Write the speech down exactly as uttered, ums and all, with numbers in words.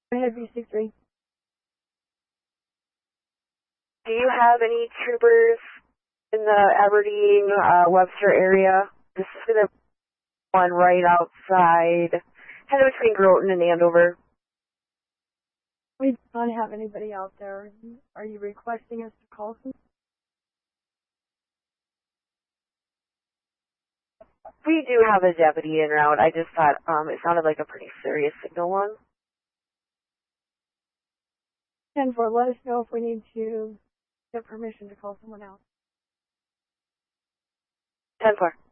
Go ahead, V six three. Do you have any troopers in the Aberdeen, uh, Webster area? This is going to be one right outside, kind of between Groton and Andover. We don't have anybody out there. Are you requesting us to call some? We do have a deputy en route. I just thought um, it sounded like a pretty serious signal one. ten four, let us know if we need to get permission to call someone else. ten four.